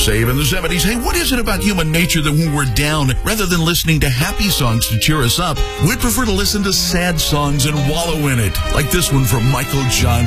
Save in the 70s. Hey, what is it about human nature that when we're down, rather than listening to happy songs to cheer us up, we'd prefer to listen to sad songs and wallow in it, like this one from Michael John